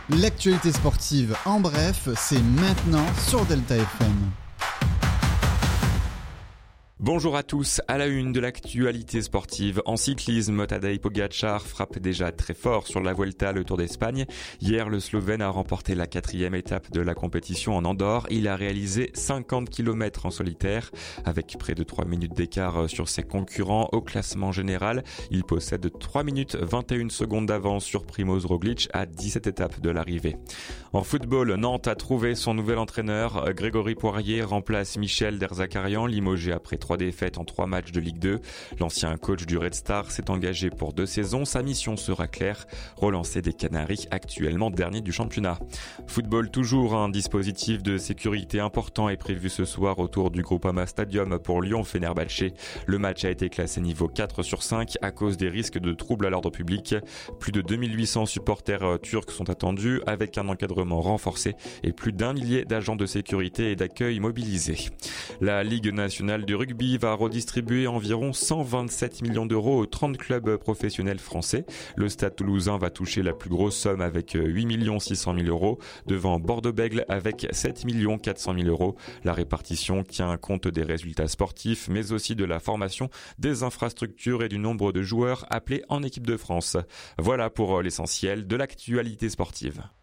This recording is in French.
L'actualité sportive en bref, c'est maintenant sur Delta FM. Bonjour à tous, à la une de l'actualité sportive. En cyclisme, Tadej Pogačar frappe déjà très fort sur la Vuelta, le Tour d'Espagne. Hier, le Slovène a remporté la 4e étape de la compétition en Andorre. Il a réalisé 50 km en solitaire, avec près de 3 minutes d'écart sur ses concurrents. Au classement général, il possède 3 minutes 21 secondes d'avance sur Primož Roglič à 17 étapes de l'arrivée. En football, Nantes a trouvé son nouvel entraîneur. Grégory Poirier remplace Michel Derzakarian, limogé après 3 défaites en 3 matchs de Ligue 2. L'ancien coach du Red Star s'est engagé pour 2 saisons. Sa mission sera claire, relancer des Canaries actuellement dernier du championnat. Football toujours, un dispositif de sécurité important est prévu ce soir autour du Groupama Stadium pour Lyon-Fenerbahçe. Le match a été classé niveau 4 sur 5 à cause des risques de troubles à l'ordre public. Plus de 2800 supporters turcs sont attendus avec un encadrement renforcé et plus d'1 millier d'agents de sécurité et d'accueil mobilisés. La Ligue nationale du rugby va redistribuer environ 127 millions d'euros aux 30 clubs professionnels français. Le Stade Toulousain va toucher la plus grosse somme avec 8 600 000 euros, devant Bordeaux-Bègles avec 7 400 000 euros. La répartition tient compte des résultats sportifs, mais aussi de la formation, des infrastructures et du nombre de joueurs appelés en équipe de France. Voilà pour l'essentiel de l'actualité sportive.